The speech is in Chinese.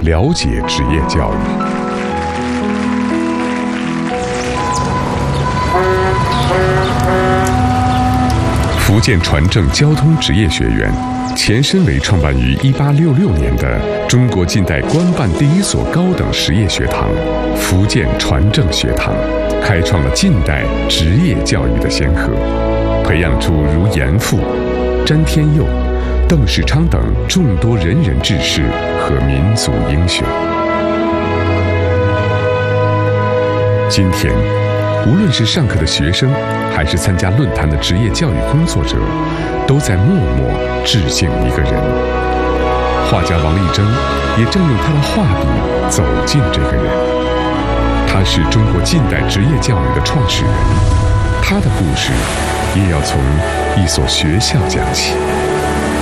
了解职业教育。福建传政交通职业学院前身为创办于1866年的中国近代官办第一所高等实业学堂——福建传政学堂，开创了近代职业教育的先河，培养出如严复、詹天佑、邓世昌等众多仁人志士和民族英雄。今天，无论是上课的学生，还是参加论坛的职业教育工作者，都在默默致敬一个人。画家王立征也正用他的画笔走进这个人。他是中国近代职业教育的创始人，他的故事也要从一所学校讲起。